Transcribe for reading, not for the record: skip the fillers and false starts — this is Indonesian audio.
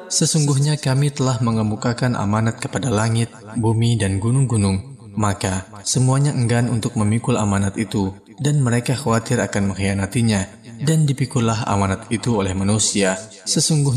Sesungguhnya kami telah mengemukakan amanat kepada langit, bumi, dan gunung-gunung. Maka semuanya enggan untuk memikul amanat itu, dan mereka khawatir akan mengkhianatinya. Dan dipikullah amanat itu oleh manusia. Sesungguhnya